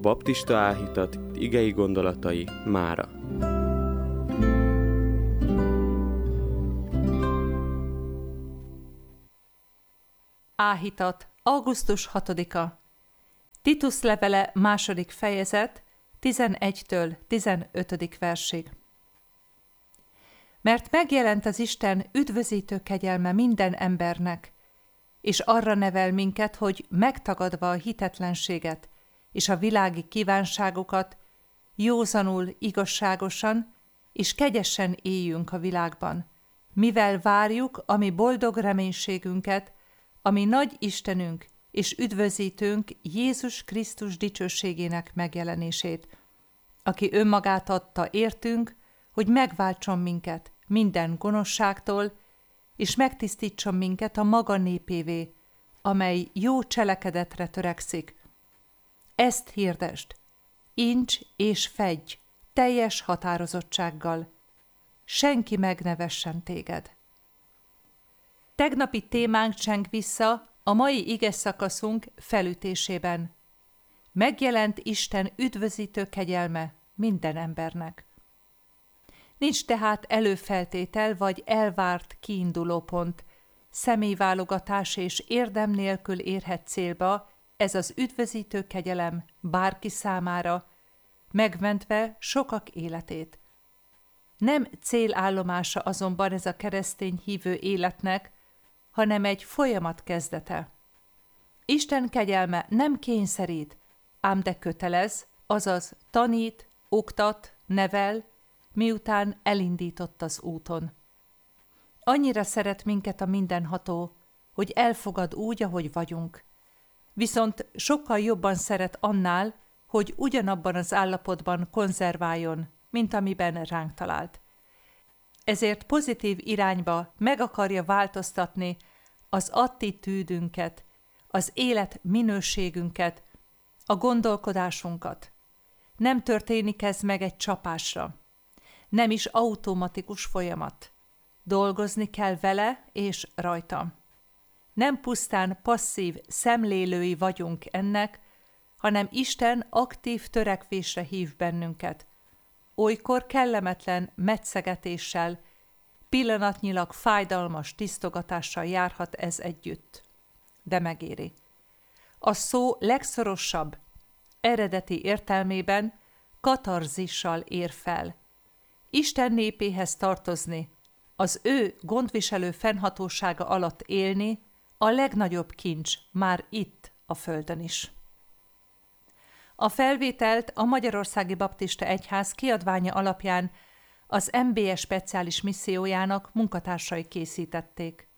baptista áhítat igei gondolatai mára. Áhítat, augusztus 6-a. Titus levele 2. fejezet, 11-től 15. versig. Mert megjelent az Isten üdvözítő kegyelme minden embernek, és arra nevel minket, hogy megtagadva a hitetlenséget és a világi kívánságokat, józanul, igazságosan és kegyesen éljünk a világban, mivel várjuk a mi boldog reménységünket, ami nagy Istenünk és üdvözítőnk Jézus Krisztus dicsőségének megjelenését, aki önmagát adta értünk, hogy megváltson minket minden gonoszságtól, és megtisztítson minket a maga népévé, amely jó cselekedetre törekszik. Ezt hirdesd, incs és fedj teljes határozottsággal. Senki meg ne vessen téged. Tegnapi témánk cseng vissza a mai igeszakaszunk felütésében. Megjelent Isten üdvözítő kegyelme minden embernek. Nincs tehát előfeltétel vagy elvárt kiindulópont, személyválogatás és érdem nélkül érhet célba ez az üdvözítő kegyelem bárki számára, megmentve sokak életét. Nem célállomása azonban ez a keresztény hívő életnek, hanem egy folyamat kezdete. Isten kegyelme nem kényszerít, ám de kötelez, azaz tanít, oktat, nevel, miután elindított az úton. Annyira szeret minket a mindenható, hogy elfogad úgy, ahogy vagyunk. Viszont sokkal jobban szeret annál, hogy ugyanabban az állapotban konzerváljon, mint amiben ránk talált. Ezért pozitív irányba meg akarja változtatni az attitűdünket, az élet minőségünket, a gondolkodásunkat. Nem történik ez meg egy csapásra. Nem is automatikus folyamat. Dolgozni kell vele és rajta. Nem pusztán passzív szemlélői vagyunk ennek, hanem Isten aktív törekvésre hív bennünket. Olykor kellemetlen metszegetéssel, pillanatnyilag fájdalmas tisztogatással járhat ez együtt. De megéri. A szó legszorosabb, eredeti értelmében katarzissal ér fel. Isten népéhez tartozni, az ő gondviselő fennhatósága alatt élni a legnagyobb kincs már itt a földön is. A felvételt a Magyarországi Baptista Egyház kiadványa alapján az MBE speciális missziójának munkatársai készítették.